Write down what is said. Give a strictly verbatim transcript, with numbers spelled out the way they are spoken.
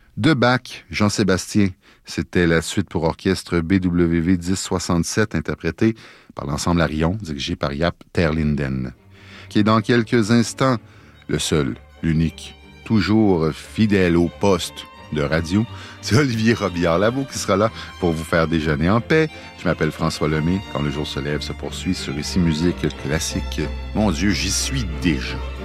De Bach, Jean-Sébastien, c'était la suite pour orchestre B W V dix soixante-sept interprétée par l'ensemble Arion, dirigé par Jaap ter Linden, qui est dans quelques instants le seul, l'unique, toujours fidèle au poste de radio. C'est Olivier Robillard-Lavaux qui sera là pour vous faire déjeuner en paix. Je m'appelle François Lemay. Quand le jour se lève se poursuit sur Ici Musique Classique. Mon Dieu, j'y suis déjà.